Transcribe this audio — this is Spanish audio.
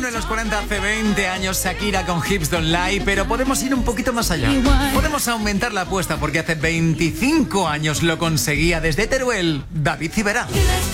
1 en los 40 hace 20 años Shakira con Hips Don't Lie, pero podemos ir un poquito más allá. Podemos aumentar la apuesta porque hace 25 años lo conseguía desde Teruel David Civera.